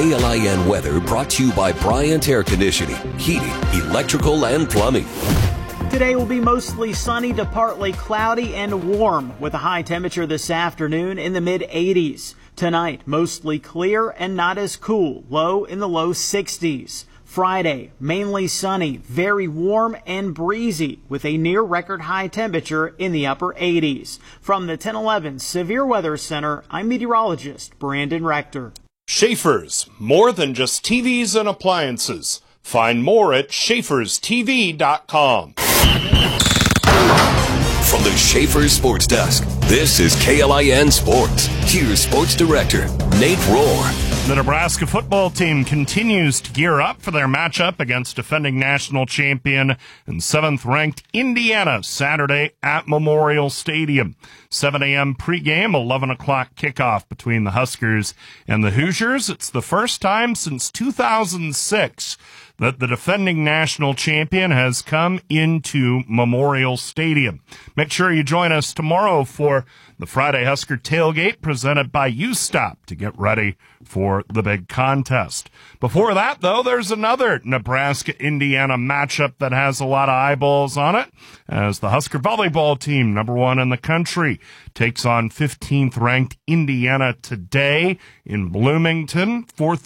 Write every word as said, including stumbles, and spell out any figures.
K L I N weather brought to you by Bryant Air Conditioning, Heating, Electrical, and Plumbing. Today will be mostly sunny to partly cloudy and warm with a high temperature this afternoon in the mid eighties. Tonight, mostly clear and not as cool, low in the low sixties. Friday, mainly sunny, very warm and breezy with a near record high temperature in the upper eighties. From the ten eleven Severe Weather Center, I'm meteorologist Brandon Rector. Schaefer's, more than just T Vs and appliances. Find more at Schaefers T V dot com. From the Schaefer's Sports Desk, this is K L I N Sports. Here's Sports Director Nate Rohr. The Nebraska football team continues to gear up for their matchup against defending national champion and seventh-ranked Indiana Saturday at Memorial Stadium. seven a.m. pregame, eleven o'clock kickoff between the Huskers and the Hoosiers. It's the first time since two thousand six that the defending national champion has come into Memorial Stadium. Make sure you join us tomorrow for the Friday Husker Tailgate presented by U-Stop to get ready for the big contest. Before that, though, there's another Nebraska-Indiana matchup that has a lot of eyeballs on it, as the Husker volleyball team, number one in the country, takes on fifteenth-ranked Indiana today in Bloomington. four